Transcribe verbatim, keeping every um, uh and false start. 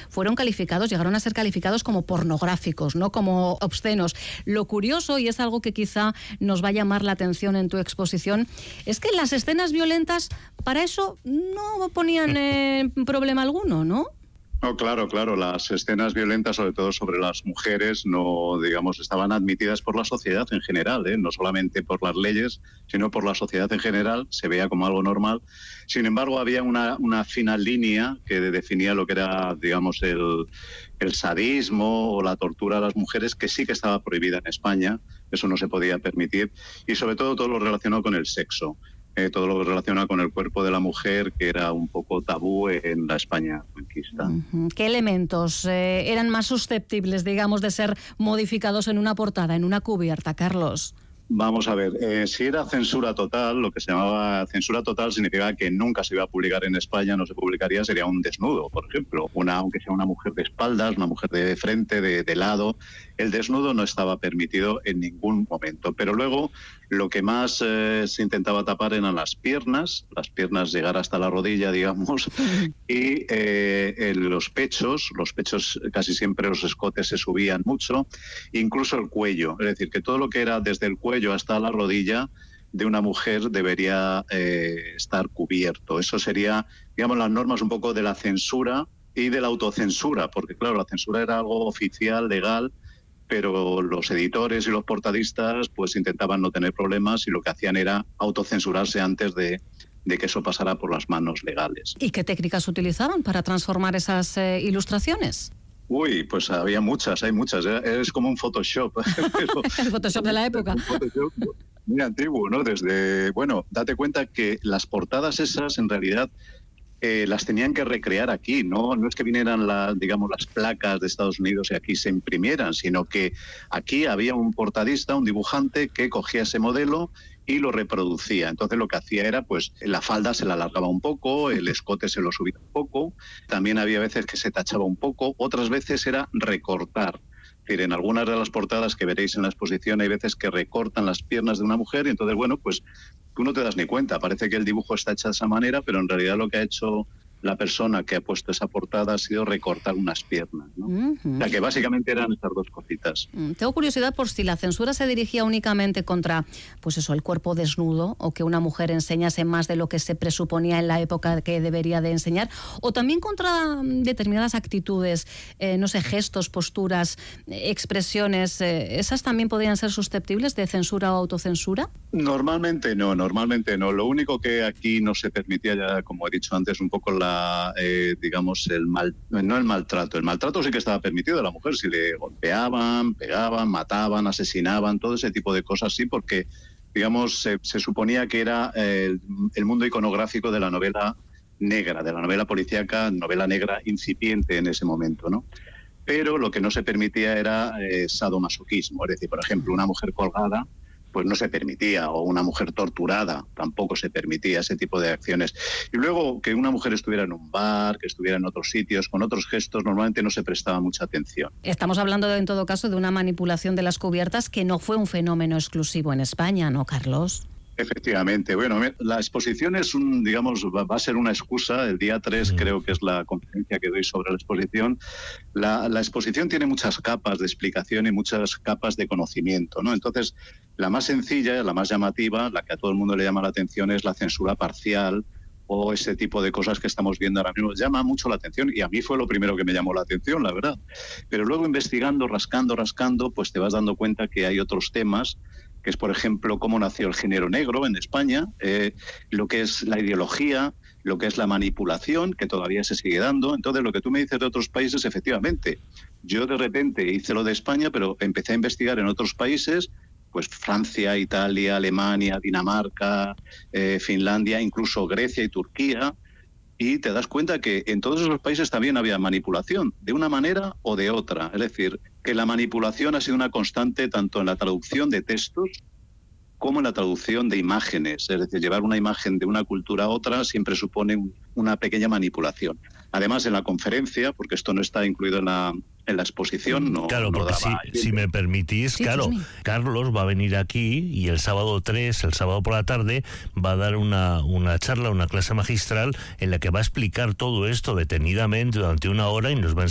fueron calificados, llegaron a ser calificados como pornográficos, ¿no? Como obscenos. Lo curioso, y es algo que quizá nos va a llamar la atención en tu exposición, es que las escenas violentas para eso no ponían eh, problema alguno, ¿no? No, claro, claro, las escenas violentas, sobre todo sobre las mujeres, no, digamos, estaban admitidas por la sociedad en general, ¿eh? No solamente por las leyes, sino por la sociedad en general, se veía como algo normal. Sin embargo, había una, una fina línea que definía lo que era, digamos, el, el sadismo o la tortura a las mujeres, que sí que estaba prohibida en España, eso no se podía permitir, y sobre todo todo lo relacionado con el sexo. Eh, todo lo relacionado con el cuerpo de la mujer, que era un poco tabú en la España franquista. Uh-huh. ¿Qué elementos eh, eran más susceptibles, digamos, de ser modificados en una portada, en una cubierta, Carlos? Vamos a ver, eh, si era censura total, lo que se llamaba censura total significaba que nunca se iba a publicar en España, no se publicaría, sería un desnudo, por ejemplo, una, aunque sea una mujer de espaldas, una mujer de frente, de, de lado, el desnudo no estaba permitido en ningún momento. Pero luego lo que más eh, se intentaba tapar eran las piernas, las piernas llegar hasta la rodilla, digamos, y eh, en los pechos, los pechos casi siempre los escotes se subían mucho, incluso el cuello, es decir, que todo lo que era desde el cuello hasta la rodilla de una mujer debería eh, estar cubierto. Eso sería, digamos, las normas un poco de la censura y de la autocensura, porque claro, la censura era algo oficial, legal, pero los editores y los portadistas pues intentaban no tener problemas y lo que hacían era autocensurarse antes de, de que eso pasara por las manos legales. ¿Y qué técnicas utilizaban para transformar esas eh, ilustraciones? Uy, pues había muchas, hay muchas. Es como un Photoshop. Pero, el Photoshop de la época. Un Photoshop muy antiguo, ¿no? Desde, bueno, date cuenta que las portadas esas en realidad eh, las tenían que recrear aquí, ¿no? No es que vinieran las, digamos, las placas de Estados Unidos y aquí se imprimieran, sino que aquí había un portadista, un dibujante que cogía ese modelo y lo reproducía. Entonces lo que hacía era, pues, la falda se la alargaba un poco, el escote se lo subía un poco, también había veces que se tachaba un poco, otras veces era recortar. Es decir, en algunas de las portadas que veréis en la exposición hay veces que recortan las piernas de una mujer y entonces, bueno, pues tú no te das ni cuenta. Parece que el dibujo está hecho de esa manera, pero en realidad lo que ha hecho la persona que ha puesto esa portada ha sido recortar unas piernas, ¿no? Uh-huh. O sea, que básicamente eran estas dos cositas. Uh, tengo curiosidad por si la censura se dirigía únicamente contra, pues eso, el cuerpo desnudo, o que una mujer enseñase más de lo que se presuponía en la época que debería de enseñar, o también contra determinadas actitudes, eh, no sé, gestos, posturas, eh, expresiones, eh, ¿esas también podrían ser susceptibles de censura o autocensura? Normalmente no, normalmente no. Lo único que aquí no se permitía, ya como he dicho antes, un poco la Eh, digamos, el mal, no el maltrato. El maltrato sí que estaba permitido a la mujer, si le golpeaban, pegaban, mataban, asesinaban, todo ese tipo de cosas, sí, porque, digamos, se, se suponía que era eh, el, el mundo iconográfico de la novela negra, de la novela policíaca, novela negra incipiente en ese momento, ¿no? Pero lo que no se permitía era eh, sadomasoquismo, es decir, por ejemplo, una mujer colgada pues no se permitía, o una mujer torturada, tampoco se permitía ese tipo de acciones. Y luego que una mujer estuviera en un bar, que estuviera en otros sitios, con otros gestos, normalmente no se prestaba mucha atención. Estamos hablando de, en todo caso, de una manipulación de las cubiertas que no fue un fenómeno exclusivo en España, ¿no, Carlos? Efectivamente. Bueno, la exposición es un, digamos, va a ser una excusa. El día tres creo que es la conferencia que doy sobre la exposición. La, la exposición tiene muchas capas de explicación y muchas capas de conocimiento, ¿no? Entonces, la más sencilla, la más llamativa, la que a todo el mundo le llama la atención es la censura parcial o ese tipo de cosas que estamos viendo ahora mismo. Llama mucho la atención y a mí fue lo primero que me llamó la atención, la verdad. Pero luego investigando, rascando, rascando, pues te vas dando cuenta que hay otros temas, que es, por ejemplo, cómo nació el género negro en España, eh, lo que es la ideología, lo que es la manipulación, que todavía se sigue dando. Entonces, lo que tú me dices de otros países, efectivamente, yo de repente hice lo de España, pero empecé a investigar en otros países, pues Francia, Italia, Alemania, Dinamarca, eh, Finlandia, incluso Grecia y Turquía, y te das cuenta que en todos esos países también había manipulación, de una manera o de otra. Es decir, que la manipulación ha sido una constante tanto en la traducción de textos como en la traducción de imágenes. Es decir, llevar una imagen de una cultura a otra siempre supone un, una pequeña manipulación. Además, en la conferencia, porque esto no está incluido en la, en la exposición, no. Claro, porque no si, si me permitís, sí, claro, sí. Carlos va a venir aquí y el sábado tres, el sábado por la tarde, va a dar una, una charla, una clase magistral en la que va a explicar todo esto detenidamente durante una hora y nos va a